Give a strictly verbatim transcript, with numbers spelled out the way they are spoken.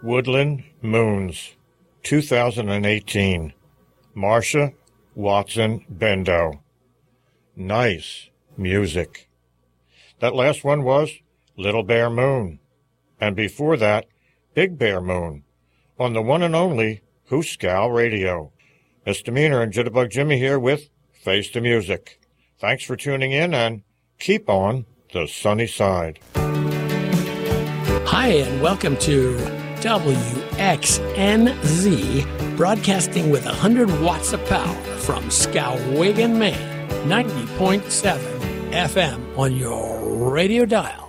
Woodland Moons, two thousand eighteen. Marsha Watson Bendo. Nice music. That last one was Little Bear Moon. And before that, Big Bear Moon, on the one and only Hooskow Radio. Misdemeanor and Jitterbug Jimmy here with Face the Music. Thanks for tuning in and keep on the sunny side. Hi, and welcome to W X N Z, broadcasting with one hundred watts of power from Skowhegan, Maine, ninety point seven F M on your radio dial.